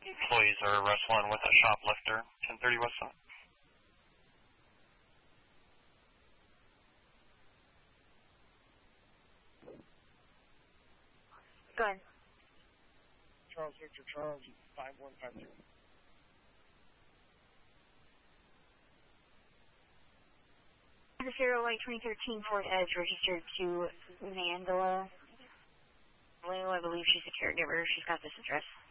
Employees are wrestling with a shoplifter, 1030 West Summit. Go ahead. Charles Victor Charles 5150. The serial light 2013 Ford Edge registered to Mandela Blue. I believe she's a caregiver. She's got this address.